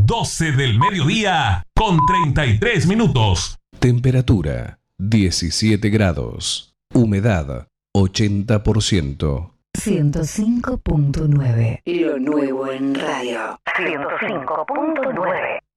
12 del mediodía con 33 minutos. Temperatura 17 grados. Humedad 80%. 105.9. Lo nuevo en radio. 105.9.